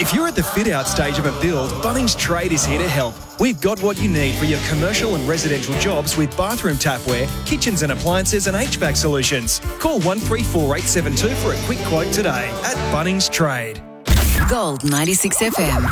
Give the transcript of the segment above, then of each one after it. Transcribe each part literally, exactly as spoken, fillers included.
If you're at the fit-out stage of a build, Bunnings Trade is here to help. We've got what you need for your commercial and residential jobs with bathroom tapware, kitchens and appliances and H V A C solutions. Call one three four eight seven two for a quick quote today at Bunnings Trade. Gold ninety-six F M.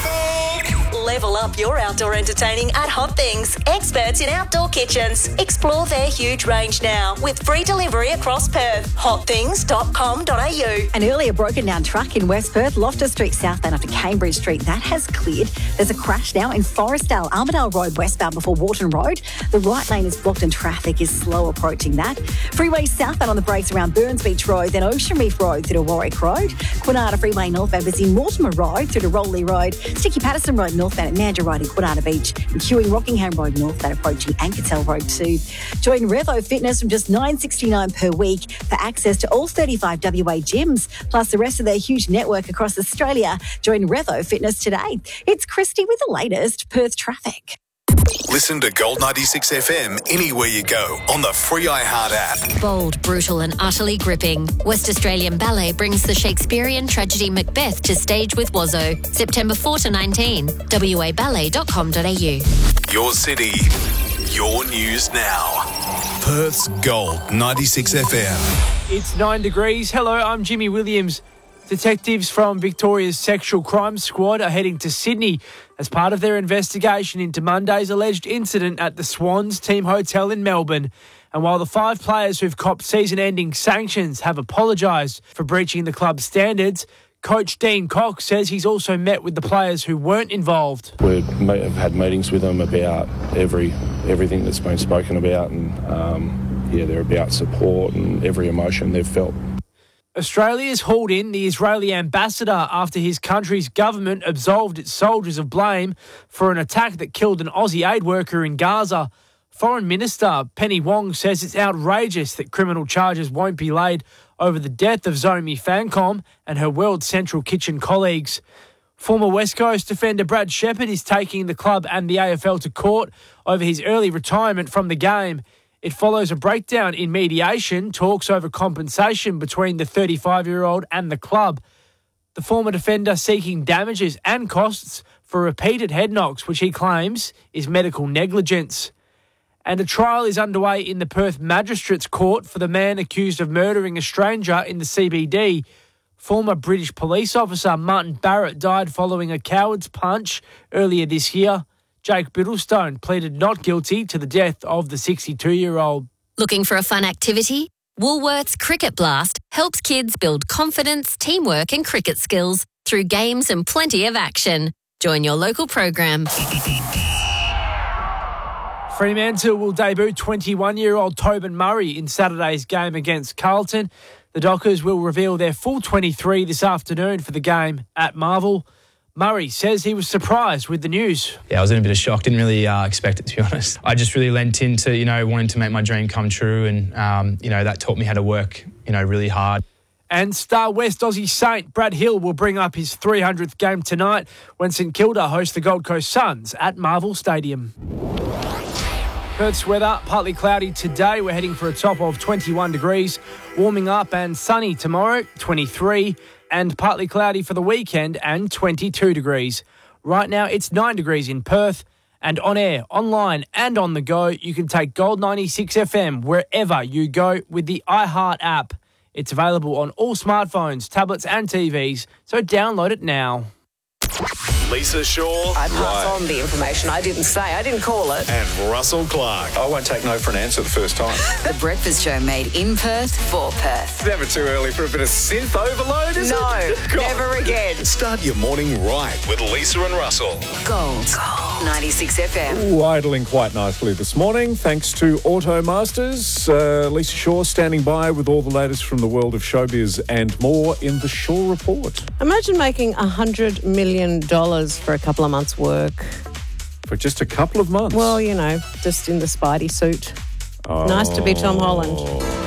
Level up your outdoor entertaining at Hot Things. Experts in outdoor kitchens. Explore their huge range now with free delivery across Perth. hot things dot com dot a u. An earlier broken down truck in West Perth, Loftus Street southbound after Cambridge Street, that has cleared. There's a crash now in Forestdale, Armadale Road westbound before Wharton Road. The right lane is blocked and traffic is slow approaching that. Freeway southbound on the brakes around Burns Beach Road, then Ocean Reef Road through to Warwick Road. Quinata Freeway northbound busy Mortimer Road through to Rowley Road. Sticky Patterson Road northbound at Mandurah Road in Quinata Beach, and queuing Rockingham Road northbound approaching Ankertel Road too. Join Revo Fitness from just nine dollars sixty-nine per week for access to all thirty-five W A gyms, plus the rest of their huge network across Australia. Join Revo Fitness today. It's Christy with the latest Perth traffic. Listen to Gold ninety-six F M anywhere you go on the free iHeart app. Bold, brutal and utterly gripping. West Australian Ballet brings the Shakespearean tragedy Macbeth to stage with Wazzo. September fourth to nineteenth. w a ballet dot com dot a u. Your city, your news now. Perth's Gold ninety-six F M. It's nine degrees. Hello, I'm Jimmy Williams. Detectives from Victoria's Sexual Crime Squad are heading to Sydney as part of their investigation into Monday's alleged incident at the Swans Team Hotel in Melbourne. And while the five players who've copped season-ending sanctions have apologised for breaching the club's standards, Coach Dean Cox says he's also met with the players who weren't involved. We have had meetings with them about every everything that's been spoken about, and um, yeah, they're about support and every emotion they've felt. Australia's hauled in the Israeli ambassador after his country's government absolved its soldiers of blame for an attack that killed an Aussie aid worker in Gaza. Foreign Minister Penny Wong says it's outrageous that criminal charges won't be laid over the death of Zomi Fancom and her World Central Kitchen colleagues. Former West Coast defender Brad Shepherd is taking the club and the A F L to court over his early retirement from the game. It follows a breakdown in mediation talks over compensation between the thirty-five-year-old and the club. The former defender seeking damages and costs for repeated head knocks, which he claims is medical negligence. And a trial is underway in the Perth Magistrates Court for the man accused of murdering a stranger in the C B D. Former British police officer Martin Barrett died following a coward's punch earlier this year. Jake Biddlestone pleaded not guilty to the death of the sixty-two-year-old. Looking for a fun activity? Woolworths Cricket Blast helps kids build confidence, teamwork and cricket skills through games and plenty of action. Join your local program. Fremantle will debut twenty-one-year-old Tobin Murray in Saturday's game against Carlton. The Dockers will reveal their full twenty-three this afternoon for the game at Marvel. Murray says he was surprised with the news. Yeah, I was in a bit of shock. Didn't really uh, expect it, to be honest. I just really lent into, you know, wanting to make my dream come true, and, um, you know, that taught me how to work, you know, really hard. And star West Aussie Saint Brad Hill will bring up his three hundredth game tonight when St Kilda host the Gold Coast Suns at Marvel Stadium. Perth's weather, partly cloudy today. We're heading for a top of twenty-one degrees. Warming up and sunny tomorrow, twenty-three. And partly cloudy for the weekend and twenty-two degrees. Right now, it's nine degrees in Perth. And on air, online and on the go, you can take Gold ninety-six F M wherever you go with the iHeart app. It's available on all smartphones, tablets and T Vs, so download it now. Lisa Shaw. I pass on the information. I didn't say. I didn't call it. And Russell Clark. I won't take no for an answer the first time. The Breakfast Show made in Perth for Perth. Never too early for a bit of synth overload, is no, it? No, never again. Start your morning right with Lisa and Russell. Gold. Gold. ninety-six F M. Ooh, idling quite nicely this morning, thanks to Automasters. Uh, Lisa Shaw standing by with all the latest from the world of showbiz and more in the Shaw Report. Imagine making one hundred million dollars for a couple of months' work. For just a couple of months? Well, you know, just in the Spidey suit. Oh. Nice to be Tom Holland.